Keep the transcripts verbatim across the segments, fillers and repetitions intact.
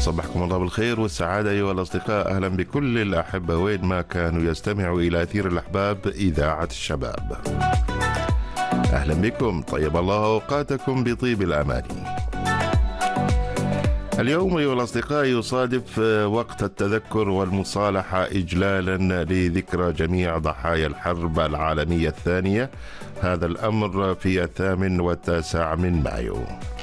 صبحكم الله بالخير والسعادة أيها الأصدقاء. أهلا بكل الأحبة وين ما كانوا يستمعوا إلى أثير الأحباب إذاعة الشباب. أهلا بكم، طيب الله أوقاتكم بطيب الأماني. اليوم أيها الأصدقاء يصادف وقت التذكر والمصالحة إجلالا لذكرى جميع ضحايا الحرب العالمية الثانية. هذا الأمر في الثامن والتاسع من مايو.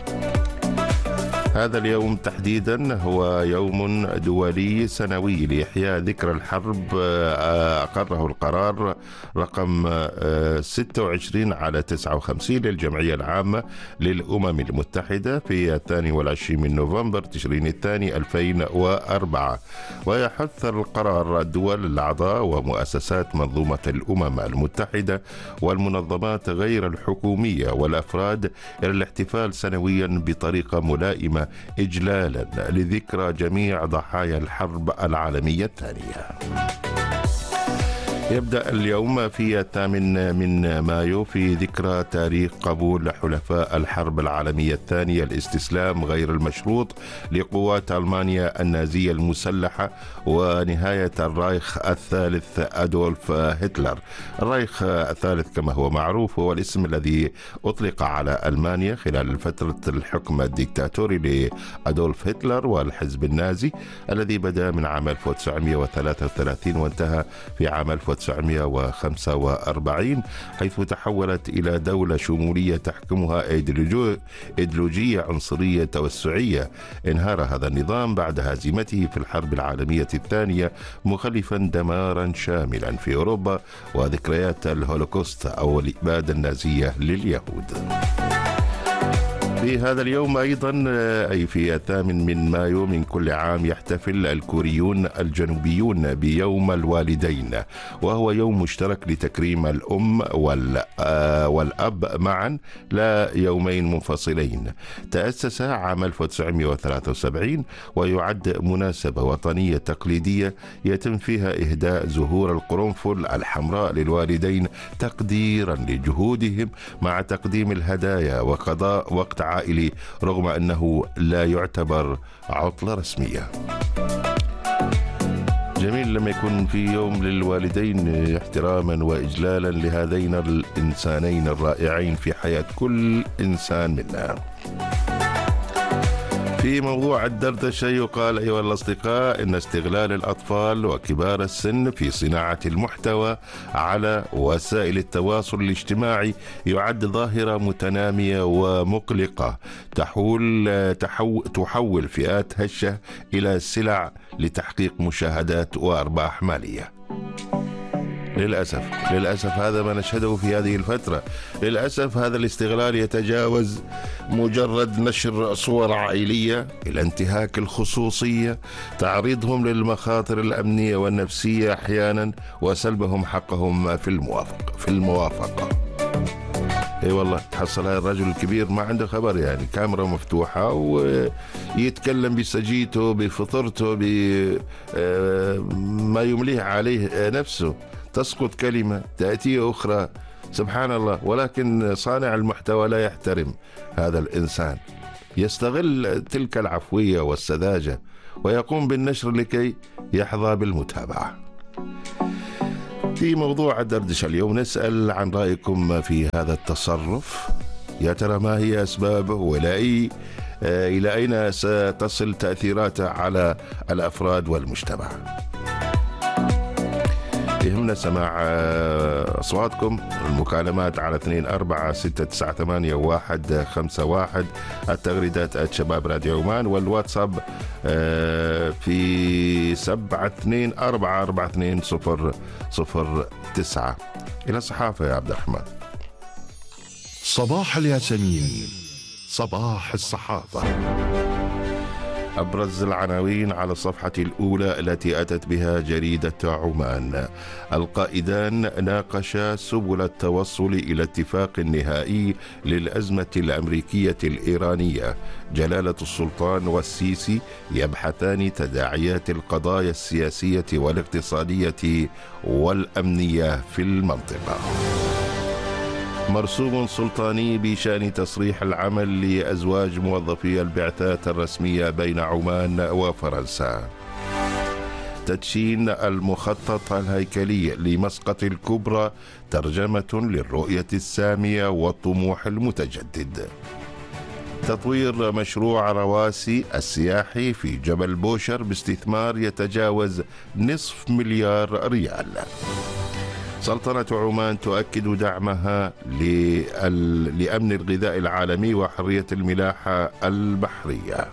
هذا اليوم تحديدا هو يوم دولي سنوي لإحياء ذكرى الحرب، أقره القرار رقم ستة وعشرين على تسعة وخمسين للجمعية العامة للأمم المتحدة في الثاني والعشرين من نوفمبر تشرين الثاني ألفين وأربعة. ويحث القرار الدول الأعضاء ومؤسسات منظومة الأمم المتحدة والمنظمات غير الحكومية والأفراد إلى الاحتفال سنويا بطريقة ملائمة إجلالا لذكرى جميع ضحايا الحرب العالمية الثانية. يبدأ اليوم في الثامن من مايو في ذكرى تاريخ قبول حلفاء الحرب العالمية الثانية الاستسلام غير المشروط لقوات ألمانيا النازية المسلحة ونهاية الرايخ الثالث أدولف هتلر. الرايخ الثالث كما هو معروف هو الاسم الذي أطلق على ألمانيا خلال فترة الحكم الديكتاتوري لأدولف هتلر والحزب النازي الذي بدأ من عام ألف وتسعمائة وثلاثة وثلاثين وانتهى في عام ألف وتسعمائة وخمسة وأربعين، حيث تحولت إلى دولة شمولية تحكمها إيديولوجية عنصرية توسعية. انهار هذا النظام بعد هزيمته في الحرب العالمية الثانية، مخلفا دمارا شاملا في أوروبا وذكريات الهولوكوست أو الإبادة النازية لليهود. في هذا اليوم أيضا أي في الثامن من مايو من كل عام يحتفل الكوريون الجنوبيون بيوم الوالدين، وهو يوم مشترك لتكريم الأم والأب معا لا يومين منفصلين. تأسس عام ألف وتسعمائة وثلاثة وسبعين ويعد مناسبة وطنية تقليدية يتم فيها إهداء زهور القرنفل الحمراء للوالدين تقديرا لجهودهم مع تقديم الهدايا وقضاء وقت عائلي، رغم أنه لا يعتبر عطلة رسمية. جميل لما يكون في يوم للوالدين احتراما وإجلالا لهذين الإنسانين الرائعين في حياة كل إنسان منا. في موضوع الدردشة يقال أيها الأصدقاء إن استغلال الأطفال وكبار السن في صناعة المحتوى على وسائل التواصل الاجتماعي يعد ظاهرة متنامية ومقلقة تحول تحو تحول فئات هشة إلى سلع لتحقيق مشاهدات وأرباح مالية. للأسف للأسف هذا ما نشهده في هذه الفترة. للأسف هذا الاستغلال يتجاوز مجرد نشر صور عائلية إلى انتهاك الخصوصية، تعريضهم للمخاطر الأمنية والنفسية أحيانا، وسلبهم حقهم في الموافقة في الموافقة. اي والله تحصل هذا الرجل الكبير ما عنده خبر، يعني كاميرا مفتوحة ويتكلم بسجيته بفطرته بما يمليه عليه نفسه، تسقط كلمة تأتي أخرى، سبحان الله. ولكن صانع المحتوى لا يحترم هذا الإنسان، يستغل تلك العفوية والسذاجة ويقوم بالنشر لكي يحظى بالمتابعة. في موضوع الدردشة اليوم نسأل عن رأيكم في هذا التصرف. يا ترى ما هي أسبابه وإلى أي إلى أين ستصل تأثيراته على الأفراد والمجتمع؟ يهمنا سماع أصواتكم. المكالمات على اثنين أربعة ستة تسعة ثمانية واحد خمسة واحد، التغريدات @شباب راديو عمان، والواتساب في سبعة اثنين أربعة أربعة اثنين صفر صفر تسعة. إلى الصحافة يا عبد الرحمن. صباح الياسمين، صباح الصحافة. أبرز العناوين على الصفحة الأولى التي أتت بها جريدة عمان. القائدان ناقشا سبل التوصل إلى اتفاق نهائي للأزمة الأمريكية الإيرانية. جلالة السلطان والسيسي يبحثان تداعيات القضايا السياسية والاقتصادية والأمنية في المنطقة. مرسوم سلطاني بشأن تصريح العمل لأزواج موظفي البعثات الرسمية بين عمان وفرنسا. تدشين المخطط الهيكلي لمسقط الكبرى ترجمة للرؤية السامية والطموح المتجدد. تطوير مشروع رواسي السياحي في جبل بوشر باستثمار يتجاوز نصف مليار ريال. سلطنة عمان تؤكد دعمها لأمن الغذاء العالمي وحرية الملاحة البحرية.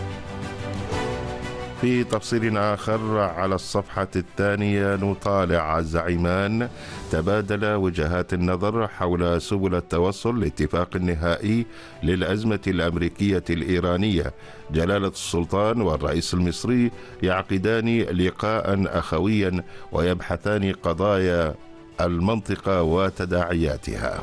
في تفصيل آخر على الصفحة الثانية نطالع الزعيمان تبادل وجهات النظر حول سبل التوصل لاتفاق نهائي للأزمة الأمريكية الإيرانية. جلالة السلطان والرئيس المصري يعقدان لقاء أخويا ويبحثان قضايا المنطقة وتداعياتها.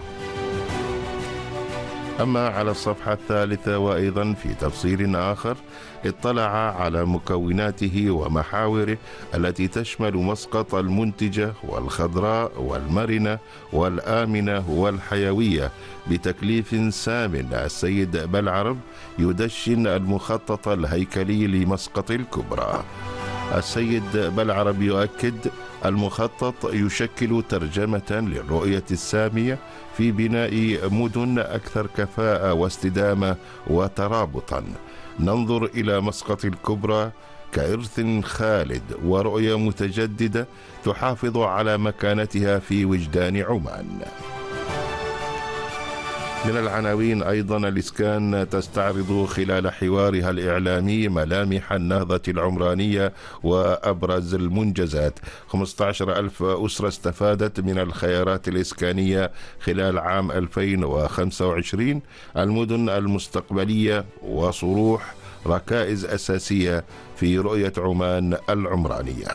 أما على الصفحة الثالثة وأيضا في تفصيل آخر اطلع على مكوناته ومحاوره التي تشمل مسقط المنتجة والخضراء والمرنة والآمنة والحيوية بتكليف سام. السيد بلعرب يدشن المخطط الهيكلي لمسقط الكبرى. السيد بلعرب يؤكد المخطط يشكل ترجمة للرؤية السامية في بناء مدن أكثر كفاءة واستدامة وترابطا. ننظر إلى مسقط الكبرى كإرث خالد ورؤية متجددة تحافظ على مكانتها في وجدان عمان. من العناوين أيضا الإسكان تستعرض خلال حوارها الإعلامي ملامح النهضة العمرانية وأبرز المنجزات. خمسة عشر ألف أسرة استفادت من الخيارات الإسكانية خلال عام ألفين وخمسة وعشرين. المدن المستقبلية وصروح ركائز أساسية في رؤية عمان العمرانية.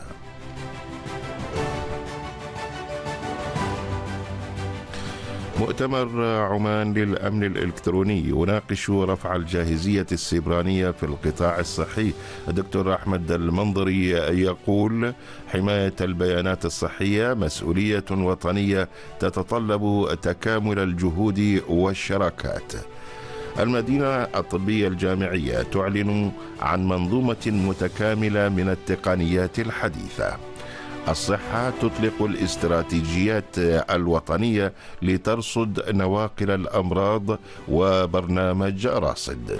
مؤتمر عمان للأمن الإلكتروني يناقش رفع الجاهزية السيبرانية في القطاع الصحي. الدكتور أحمد المنظري يقول حماية البيانات الصحية مسؤولية وطنية تتطلب تكامل الجهود والشراكات. المدينة الطبية الجامعية تعلن عن منظومة متكاملة من التقنيات الحديثة. الصحة تطلق الاستراتيجيات الوطنية لترصد نواقل الأمراض وبرنامج راصد.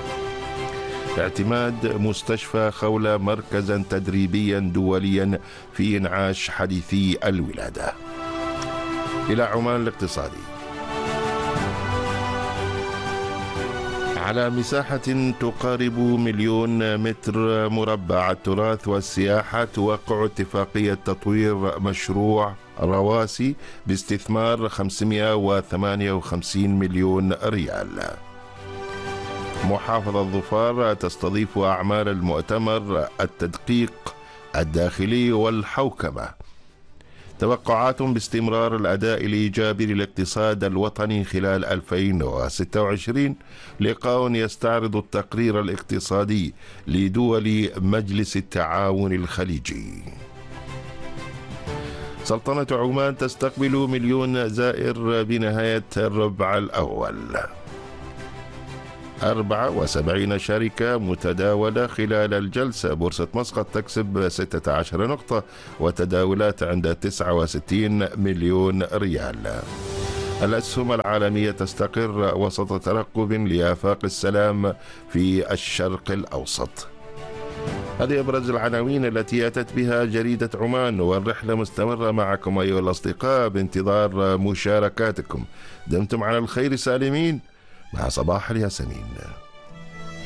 اعتماد مستشفى خولة مركزا تدريبيا دوليا في إنعاش حديثي الولادة. إلى عمان الاقتصادي. على مساحة تقارب مليون متر مربع التراث والسياحة توقع اتفاقية تطوير مشروع رواسي باستثمار خمسمائة وثمانية وخمسين مليون ريال. محافظة ظفار تستضيف أعمال المؤتمر التدقيق الداخلي والحوكمة. توقعات باستمرار الأداء الإيجابي للاقتصاد الوطني خلال ألفين وستة وعشرين. لقاء يستعرض التقرير الاقتصادي لدول مجلس التعاون الخليجي. سلطنة عمان تستقبل مليون زائر بنهاية الربع الأول. أربعة وسبعين شركة متداولة خلال الجلسة. بورصة مسقط تكسب ستة عشر نقطة وتداولات عند تسعة وستين مليون ريال. الأسهم العالمية تستقر وسط ترقب لآفاق السلام في الشرق الأوسط. هذه أبرز العناوين التي أتت بها جريدة عمان، والرحلة مستمرة معكم أيها الأصدقاء بانتظار مشاركاتكم. دمتم على الخير سالمين مع صباح الياسمين.